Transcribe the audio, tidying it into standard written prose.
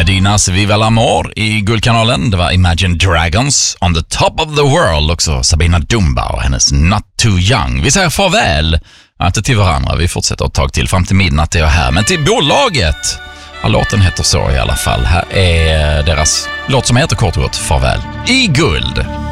Medinas Viva l'Amor i Guldkanalen. Det var Imagine Dragons, On the Top of the World, också Sabina Dumba och hennes Not Too Young. Vi säger farväl, inte till varandra, vi fortsätter ett tag till, fram till midnatt är jag här, men till bolaget. Ja, låten heter så i alla fall. Här är deras låt som heter kort och gott Farväl i Guld.